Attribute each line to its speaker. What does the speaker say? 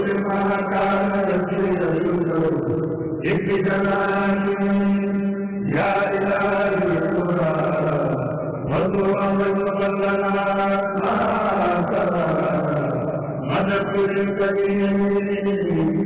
Speaker 1: ما كان اكتنان يا إلهي القرى والله لنا مدد الكريم